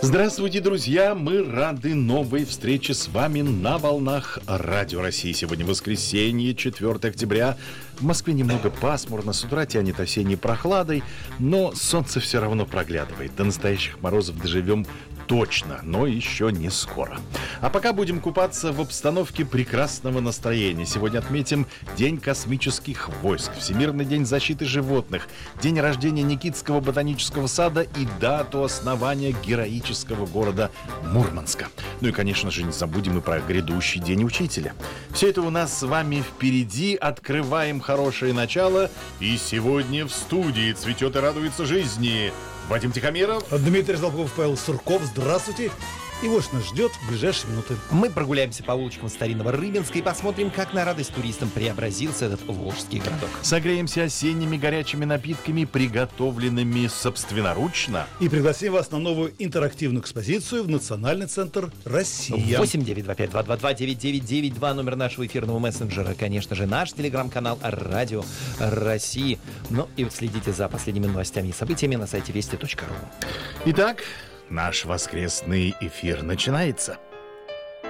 Здравствуйте, друзья! Мы рады новой встрече с вами на волнах Радио России. Сегодня воскресенье, 4 октября. В Москве немного пасмурно, с утра тянет осенней прохладой, но солнце все равно проглядывает. До настоящих морозов доживем точно, но еще не скоро. А пока будем купаться в обстановке прекрасного настроения. Сегодня отметим День космических войск, Всемирный день защиты животных, день рождения Никитского ботанического сада и дату основания героического города Мурманска. Ну и, конечно же, не забудем и про грядущий День учителя. Все это у нас с вами впереди. Открываем хорошее начало. И сегодня в студии цветет и радуется жизни Вадим Тихомиров, Дмитрий Золков, Павел Сурков. Здравствуйте. И вот что нас ждет в ближайшие минуты. Мы прогуляемся по улочкам старинного Рыбинска и посмотрим, как на радость туристам преобразился этот волжский городок. Согреемся осенними горячими напитками, приготовленными собственноручно. И пригласим вас на новую интерактивную экспозицию в Национальный центр «Россия». 8-925-222-9992, номер нашего эфирного мессенджера. Конечно же, наш телеграм-канал «Радио России». Ну и следите за последними новостями и событиями на сайте вести.ру. Итак, наш воскресный эфир начинается.